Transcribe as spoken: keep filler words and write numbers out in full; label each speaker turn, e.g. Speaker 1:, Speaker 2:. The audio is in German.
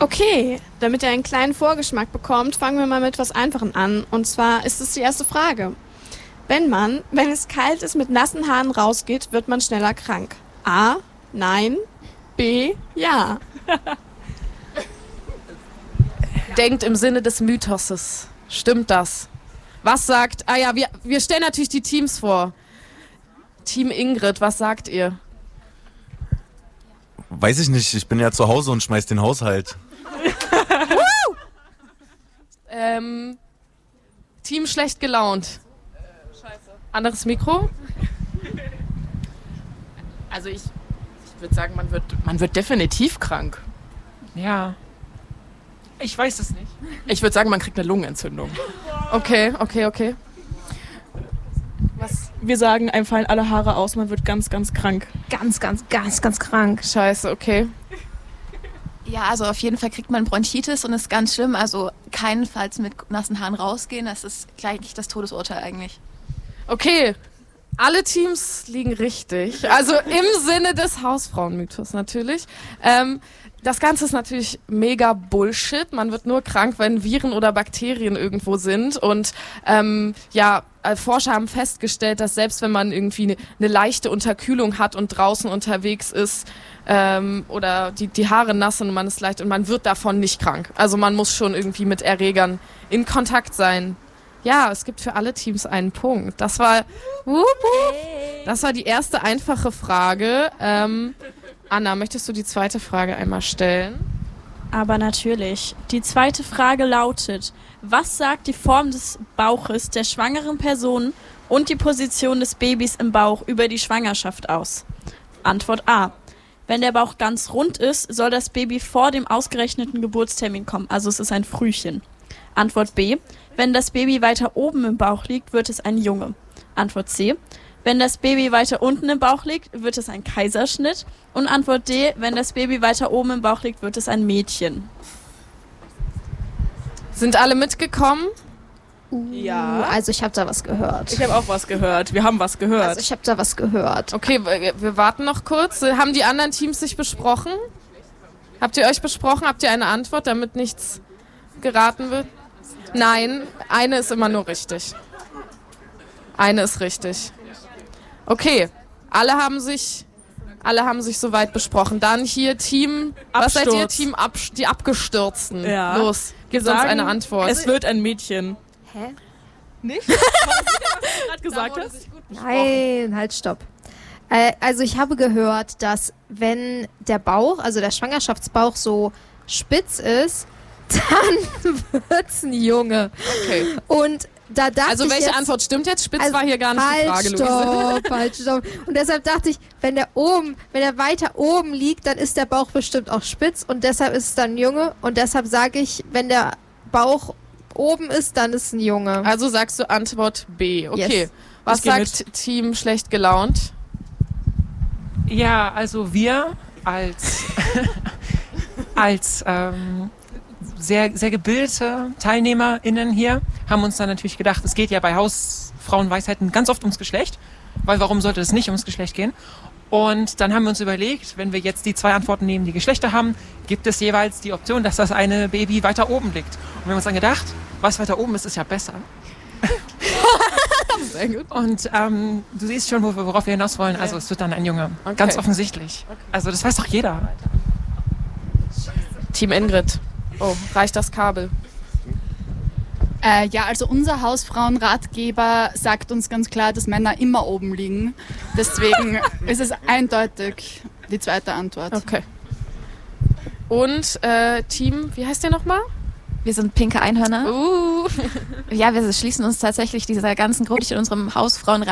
Speaker 1: Okay, damit ihr einen kleinen Vorgeschmack bekommt, fangen wir mal mit etwas Einfachen an. Und zwar ist es die erste Frage. Wenn man, wenn es kalt ist, mit nassen Haaren rausgeht, wird man schneller krank. A, nein. B, ja.
Speaker 2: Denkt im Sinne des Mythoses. Stimmt das? Was sagt... Ah ja, wir, wir stellen natürlich die Teams vor. Team Ingrid, was sagt ihr?
Speaker 3: Weiß ich nicht, ich bin ja zu Hause und schmeiß den Haushalt.
Speaker 2: ähm, Team schlecht gelaunt. Äh, scheiße. Anderes Mikro?
Speaker 4: Also ich, ich würde sagen, man wird, man wird definitiv krank.
Speaker 5: Ja. Ich weiß es nicht.
Speaker 4: Ich würde sagen, man kriegt eine Lungenentzündung.
Speaker 2: Okay, okay, okay.
Speaker 6: Was? Wir sagen, einem fallen alle Haare aus, man wird ganz, ganz krank.
Speaker 7: Ganz, ganz, ganz, ganz krank.
Speaker 2: Scheiße, okay.
Speaker 8: Ja, also auf jeden Fall kriegt man Bronchitis und ist ganz schlimm. Also keinenfalls mit nassen Haaren rausgehen. Das ist gleich das Todesurteil eigentlich.
Speaker 2: Okay, alle Teams liegen richtig. Also im Sinne des Hausfrauenmythos natürlich. Ähm, das Ganze ist natürlich mega Bullshit. Man wird nur krank, wenn Viren oder Bakterien irgendwo sind. Und ähm, ja, Forscher haben festgestellt, dass selbst wenn man irgendwie eine, eine leichte Unterkühlung hat und draußen unterwegs ist ähm, oder die, die Haare nass sind und man ist leicht und man wird davon nicht krank. Also man muss schon irgendwie mit Erregern in Kontakt sein. Ja, es gibt für alle Teams einen Punkt. Das war, wup, wup, das war die erste einfache Frage. Ähm, Anna, möchtest du die zweite Frage einmal stellen?
Speaker 6: Aber natürlich. Die zweite Frage lautet: Was sagt die Form des Bauches der schwangeren Person und die Position des Babys im Bauch über die Schwangerschaft aus? Antwort A. Wenn der Bauch ganz rund ist, soll das Baby vor dem ausgerechneten Geburtstermin kommen, also es ist ein Frühchen. Antwort B. Wenn das Baby weiter oben im Bauch liegt, wird es ein Junge. Antwort C. Wenn das Baby weiter unten im Bauch liegt, wird es ein Kaiserschnitt. Und Antwort D. Wenn das Baby weiter oben im Bauch liegt, wird es ein Mädchen.
Speaker 2: Sind alle mitgekommen?
Speaker 7: Uh,
Speaker 6: Ja.
Speaker 7: Also ich habe da was gehört.
Speaker 6: Ich habe auch was gehört. Wir haben was gehört.
Speaker 7: Also ich habe da was gehört.
Speaker 2: Okay, wir, wir warten noch kurz. Haben die anderen Teams sich besprochen? Habt ihr euch besprochen? Habt ihr eine Antwort, damit nichts geraten wird? Nein, eine ist immer nur richtig. Eine ist richtig. Okay, alle haben sich, alle haben sich soweit besprochen. Dann hier Team, was seid ihr?
Speaker 6: Absturz.
Speaker 2: Team Abs- die Abgestürzten.
Speaker 6: Ja.
Speaker 2: Los,
Speaker 6: Wir
Speaker 2: gebt uns
Speaker 6: sagen,
Speaker 2: eine Antwort.
Speaker 6: Es wird ein Mädchen.
Speaker 7: Hä?
Speaker 6: Nicht? Was du gerade gesagt hast?
Speaker 7: Nein, halt, stopp. Äh, also ich habe gehört, dass wenn der Bauch, also der Schwangerschaftsbauch so spitz ist, dann wird's ein Junge.
Speaker 2: Okay.
Speaker 7: Und da dachte
Speaker 2: Also
Speaker 7: ich
Speaker 2: welche
Speaker 7: jetzt,
Speaker 2: Antwort stimmt jetzt? Spitz
Speaker 7: also
Speaker 2: war hier gar nicht die Frage,
Speaker 7: halt,
Speaker 2: Luise.
Speaker 7: stopp, halt, stopp. Und deshalb dachte ich, wenn der oben, wenn er weiter oben liegt, dann ist der Bauch bestimmt auch spitz und deshalb ist es dann ein Junge. Und deshalb sage ich, wenn der Bauch oben ist, dann ist ein Junge.
Speaker 2: Also sagst du Antwort B. Okay.
Speaker 7: Yes.
Speaker 2: Was
Speaker 6: Ich geh
Speaker 2: sagt Team schlecht gelaunt?
Speaker 5: Ja, also wir als, als ähm, sehr, sehr gebildete TeilnehmerInnen hier haben uns dann natürlich gedacht, es geht ja bei Hausfrauenweisheiten ganz oft ums Geschlecht, weil warum sollte es nicht ums Geschlecht gehen? Und dann haben wir uns überlegt, wenn wir jetzt die zwei Antworten nehmen, die Geschlechter haben, gibt es jeweils die Option, dass das eine Baby weiter oben liegt. Und wir haben uns dann gedacht, was weiter oben ist, ist ja besser.
Speaker 2: Sehr gut.
Speaker 5: Und ähm, du siehst schon, wo wir, worauf wir hinaus wollen. Also es wird dann ein Junge.
Speaker 2: Okay.
Speaker 5: Ganz offensichtlich. Also das weiß doch jeder.
Speaker 2: Team Ingrid. Oh, reicht das Kabel?
Speaker 9: Äh, ja, also unser Hausfrauenratgeber sagt uns ganz klar, dass Männer immer oben liegen. Deswegen ist es eindeutig die zweite Antwort.
Speaker 2: Okay. Und äh, Team, wie heißt der nochmal?
Speaker 8: Wir sind pinke Einhörner.
Speaker 2: Uh.
Speaker 8: Ja, wir schließen uns tatsächlich dieser ganzen Gruppe in unserem Hausfrauenrat